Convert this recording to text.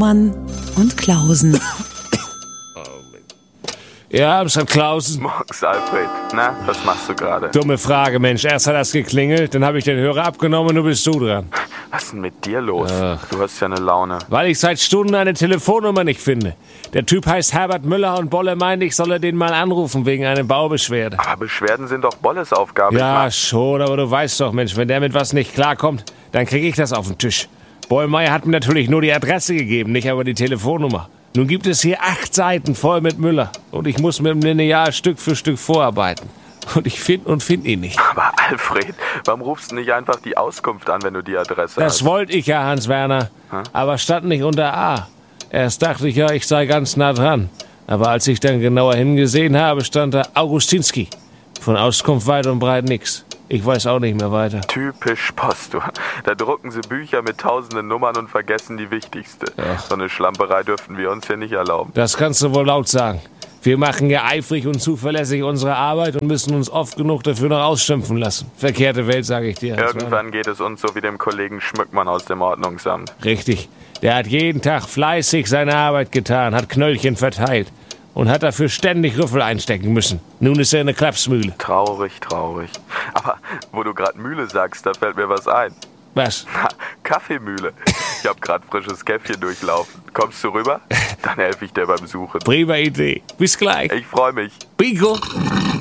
Baumann und Klausen. Ja, es hat Klausen. Morgens, Alfred. Na, was machst du gerade? Dumme Frage, Mensch. Erst hat das geklingelt, dann habe ich den Hörer abgenommen und nun bist du dran. Was ist denn mit dir los? Ach. Du hast ja eine Laune. Weil ich seit Stunden eine Telefonnummer nicht finde. Der Typ heißt Herbert Müller und Bolle meint, ich solle den mal anrufen wegen einer Baubeschwerde. Aber Beschwerden sind doch Bolles Aufgabe. Ja, schon, aber du weißt doch, Mensch, wenn der mit was nicht klarkommt, dann kriege ich das auf den Tisch. Bollmeier hat mir natürlich nur die Adresse gegeben, nicht aber die Telefonnummer. Nun gibt es hier 8 Seiten voll mit Müller und ich muss mit dem Lineal Stück für Stück vorarbeiten. Und ich finde ihn nicht. Aber Alfred, warum rufst du nicht einfach die Auskunft an, wenn du die Adresse hast? Das wollte ich ja, Hans-Werner, aber stand nicht unter A. Erst dachte ich ja, ich sei ganz nah dran. Aber als ich dann genauer hingesehen habe, stand da Augustinski. Von Auskunft weit und breit nix. Ich weiß auch nicht mehr weiter. Typisch Post, du. Da drucken sie Bücher mit tausenden Nummern und vergessen die wichtigste. Ja. So eine Schlamperei dürften wir uns hier nicht erlauben. Das kannst du wohl laut sagen. Wir machen ja eifrig und zuverlässig unsere Arbeit und müssen uns oft genug dafür noch ausschimpfen lassen. Verkehrte Welt, sage ich dir. Irgendwann geht es uns so wie dem Kollegen Schmückmann aus dem Ordnungsamt. Richtig. Der hat jeden Tag fleißig seine Arbeit getan, hat Knöllchen verteilt und hat dafür ständig Rüffel einstecken müssen. Nun ist er in der Klapsmühle. Traurig. Aber wo du gerade Mühle sagst, da fällt mir was ein. Was? Na, Kaffeemühle. Ich hab gerade frisches Käffchen durchlaufen. Kommst du rüber? Dann helfe ich dir beim Suchen. Prima Idee. Bis gleich. Ich freue mich. Bingo.